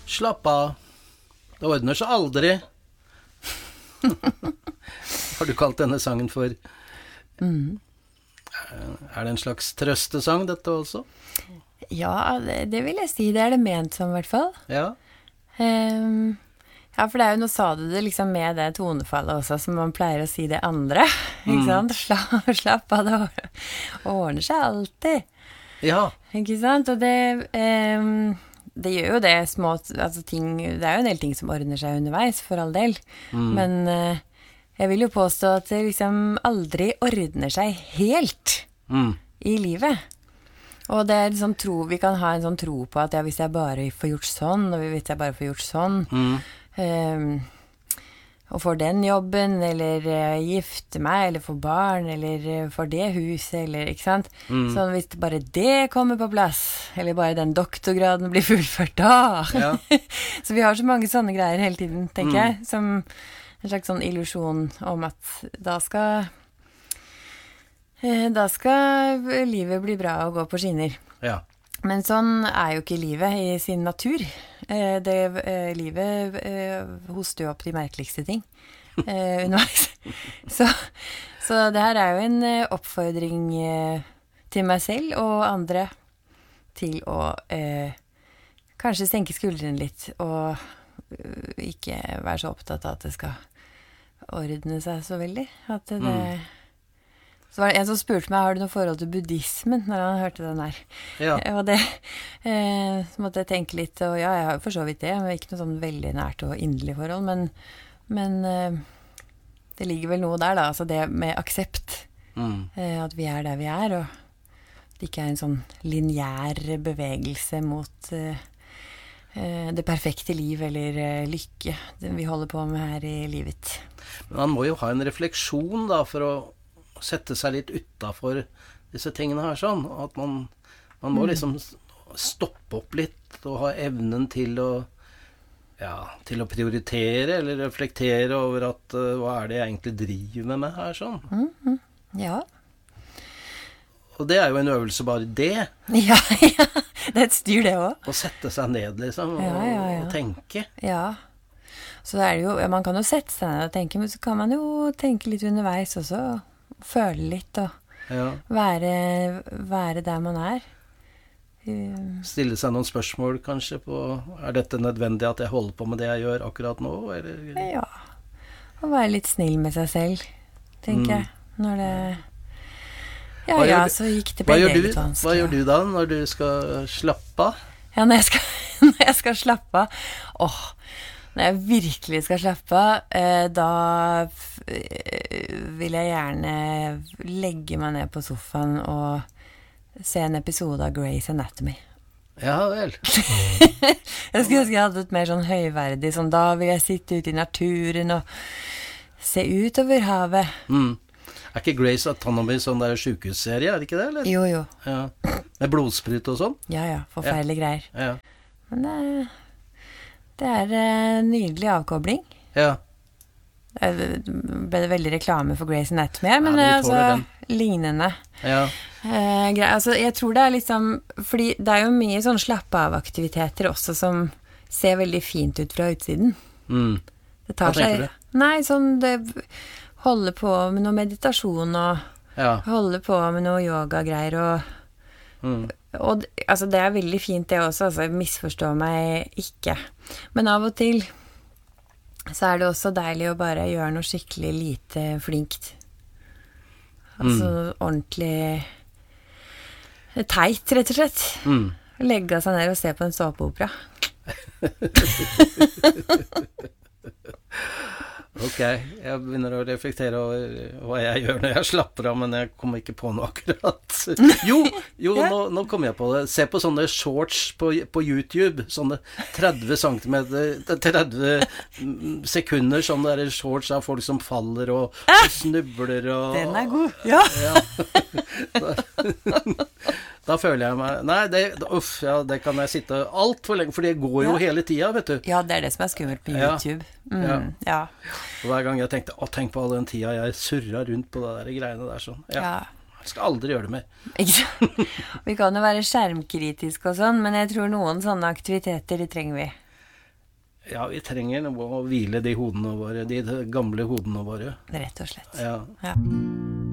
Slapp av. Det ordner seg aldri. Har du kalt denne sangen for Er det en slags trøstesang, dette også? Ja, det vil jeg si. Det er det ment som, I hvert fall. Ja. Ja, for det er jo, nå sa du det liksom med det tonefallet også, som man pleier å si det andre. Ikke sant? Slapp av, det ordner seg alltid. Ja. Ikke sant? Og det gjør jo det små, altså ting, det er jo en del ting som ordner seg underveis, for all del. Men jeg vil jo påstå at det liksom aldri ordner seg helt I livet. Og det er sånn vi kan ha en sånn tro på at ja, hvis jeg bare får gjort sånn, og hvis jeg bare får gjort sånn, og får den jobben, eller gifte meg, eller få barn, eller får det huset, eller, ikke sant? Så hvis bare det kommer på plass, eller bare den doktorgraden blir fullført da. Ja. Så vi har så mange sånne greier hele tiden, tenker jeg, som en slags sånn illusion om at da skal livet bli bra og gå på skinner. Ja. Men sånn jo ikke livet I sin natur. Livet hoster jo opp de merkeligste ting underveis. Så det her jo en oppfordring til meg selv og andre til å kanskje senke skuldrene litt og ikke være så opptatt av at det skal ordne seg så veldig. At det Så var det en som spurte meg, har du noe forhold til buddhismen, når han hørte den her. Ja. Og det, så måtte jeg tenke litt, og ja, jeg har jo for så vidt det, men ikke noe sånn veldig nært og inderlig forhold, men det ligger vel noe der da, altså det med aksept, at vi der vi og det ikke en sånn lineær bevegelse mot det perfekte liv, eller lykke, det vi holder på med her I livet. Men man må jo ha en refleksjon da, for å sette seg litt utenfor disse tingene her sånn, at man må liksom stoppe opp litt og ha evnen til å prioritere eller reflektere over at hva det jeg egentlig driver med her sånn. Ja. Og det jo en øvelse bare det. Ja, det et styr det også. Å sette seg ned liksom og tenke. Ja. Så det jo, man kan jo sette seg ned og tenke, men så kan man jo tenke litt underveis også, føle litt og være der man Stille seg noen spørsmål kanskje på, dette nødvendig at jeg holder på med det jeg gjør akkurat nå? Eller? Ja, og være litt snill med seg selv, tenker jeg, når det så gikk det ble det litt vanskelig. Hva gjør du da når du skal slappe av? Ja, når jeg skal slappe av, når jeg virkelig skal slappe av, da vil jeg gjerne legge meg ned på sofaen og se en episode av Grey's Anatomy. Ja, vel. Jeg skulle ønske jeg hadde et mer sånn høyverdig, sånn da vil jeg sitte ute I naturen og se ut over havet. Ikke Grey's Anatomy sånn der sykehusserie, det ikke det, eller? Jo. Ja. Med blodsprut og sånn? Ja, forferdelige greier. Ja. Men det en nydelig avkobling. Ja. Det ble veldig reklame for Grey's Anatomy, men altså lignende. Ja. Altså, jeg tror det liksom, fordi det jo mye sånn slappe av aktiviteter også som ser veldig fint ut fra utsiden. Det tar Hva tenker du? Nei, sånn det holder på med noe meditasjon og holder på med noe yoga-greier og altså det veldig fint det også, altså misforstå meg ikke. Men av og til så det også deilig å bare gjøre noe skikkelig lite flinkt. Altså ordentlig teit, rett og slett. Legge seg ned og se på en såpeopera. Ok, jeg begynner å reflektere over hva jeg gjør når jeg slapper av, men jeg kommer ikke på noe akkurat. Jo, nå kommer jeg på det. Se på sånne shorts på YouTube, sånne 30 sekunder, sånne der shorts av folk som faller og snubler. Og, den god, ja. Da føler jeg meg, nei, det kan jeg sitte alt for lenge, for det går jo hele tiden, vet du. Ja, det det som skummelt på YouTube. Ja. Og hver gang jeg tenkte, tenk på all den tiden jeg surret rundt på det der greiene der sånn. Ja. Jeg skal aldri gjøre det mer. Vi kan jo være skjermkritiske og sånn, men jeg tror noen sånne aktiviteter, de trenger vi. Ja, vi trenger å hvile de hodene våre, de gamle hodene våre. Rett og slett. Ja. Ja.